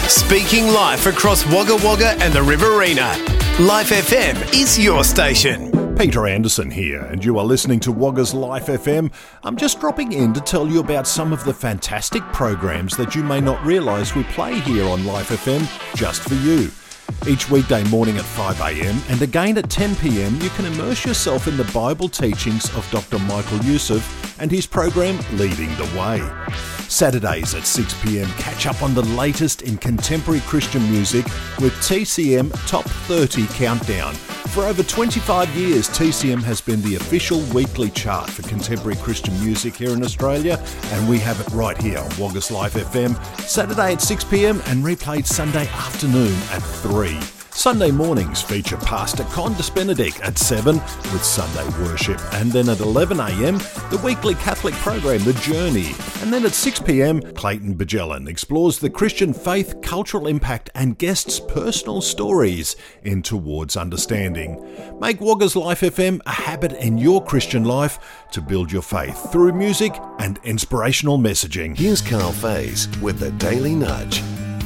Speaking live across Wagga Wagga and the Riverina. Life FM is your station. Peter Anderson here, and you are listening to Wagga's Life FM. I'm just dropping in to tell you about some of the fantastic programs that you may not realise we play here on Life FM just for you. Each weekday morning at 5 a.m. and again at 10 p.m. you can immerse yourself in the Bible teachings of Dr. Michael Youssef and his program Leading the Way. Saturdays at 6 p.m, catch up on the latest in contemporary Christian music with TCM Top 30 Countdown. For over 25 years, TCM has been the official weekly chart for contemporary Christian music here in Australia, and we have it right here on Wagga's Life FM, Saturday at 6 p.m. and replayed Sunday afternoon at 3. Sunday mornings feature Pastor Condis Benedict at 7 with Sunday worship, and then at 11 a.m, the weekly Catholic program The Journey, and then at 6 p.m, Clayton Bjelland explores the Christian faith, cultural impact and guests' personal stories in Towards Understanding. Make Wagga's Life FM a habit in your Christian life to build your faith through music and inspirational messaging. Here's Carl Faze with the Daily Nudge.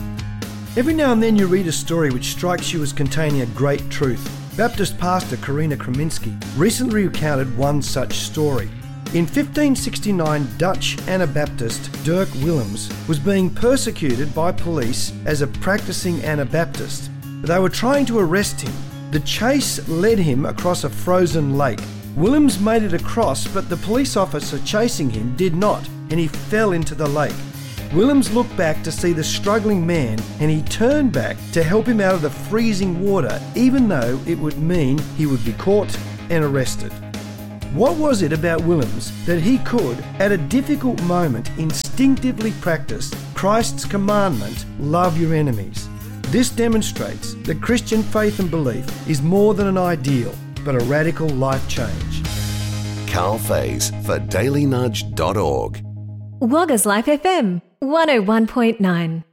Every now and then you read a story which strikes you as containing a great truth. Baptist pastor Karina Kreminski recently recounted one such story. In 1569, Dutch Anabaptist Dirk Willems was being persecuted by police as a practicing Anabaptist. They were trying to arrest him. The chase led him across a frozen lake. Willems made it across, but the police officer chasing him did not, and he fell into the lake. Willems looked back to see the struggling man, and he turned back to help him out of the freezing water, even though it would mean he would be caught and arrested. What was it about Willems that he could, at a difficult moment, instinctively practice Christ's commandment, love your enemies? This demonstrates that Christian faith and belief is more than an ideal, but a radical life change. Carl Faze for dailynudge.org. Wagga's Life FM 101.9.